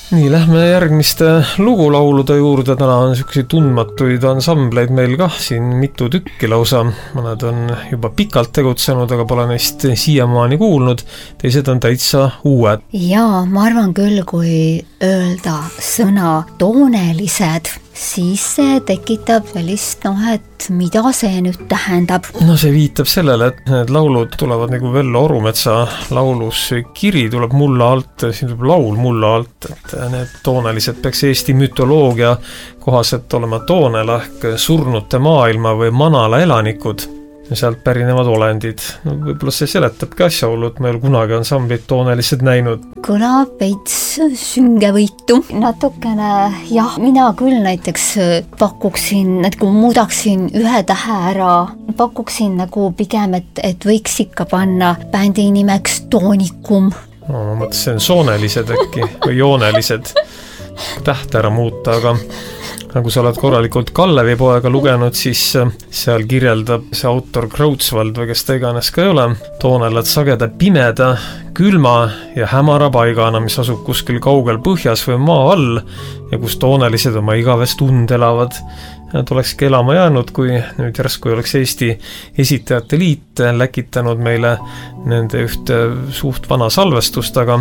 Nii, lähme järgmiste lugulaulude juurde. Täna on selliseid tundmatuid ansambleid meil kah siin mitu tükki lausa. Mõned on juba pikalt tegutsenud, aga pole neist siiamaani kuulnud. Teised on täitsa uued. Jaa, ma arvan küll, kui öelda sõna toonelised, siis see tekitab sellist, et mida see nüüd tähendab? No see viitab sellele, et need laulud tulevad nagu Vello Orumetsa laulus Kiri tuleb mulla alt, siin tuleb laul mulla alt, et need toonelised peaks Eesti mütoloogia kohaselt olema toonela ehk surnute maailma või manala elanikud ja sealt pärinevad olendid. No võib-olla see seletab ka asjaolu, et ma ei ole kunagi ansamblit toonelised näinud. Kõlab veits süngevõitu. Natukene, jah, mina küll näiteks pakuksin, et kui muudaksin ühe tähe ära, pakuksin nagu pigem, et võiks ikka panna bändi nimeks Toonikum. No, ma mõtlesin soonelised äkki või joonelised tähte ära muuta, aga nagu sa oled korralikult Kallevi poega lugenud, siis seal kirjeldab see autor Kreutzwald või kes ta iganes ka ei ole, toonelad sageda pimeda, külma ja hämara paigana, mis asub kuskil kaugel põhjas või maa all ja kus toonelised oma igavest und elavad. Nad olekski elama jäänud, kui nüüd järsku oleks Eesti Esitajate Liit läkitanud meile nende ühte suht vana salvestust, aga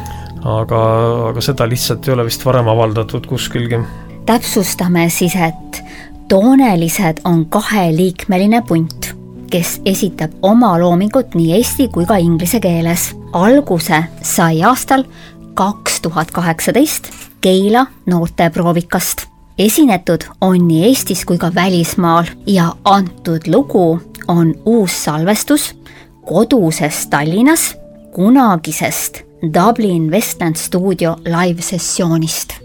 seda lihtsalt ei ole vist varem avaldatud kuskilgi. Täpsustame siis, et toonelised on 2-liikmeline punt, kes esitab oma loomingut nii eesti kui ka inglise keeles. Alguse sai aastal 2018 Keila noorteproovikast. Esinetud on nii Eestis kui ka välismaal ja antud lugu on uus salvestus kodusest Tallinnas kunagisest Dublin Westland Studio live-sessioonist.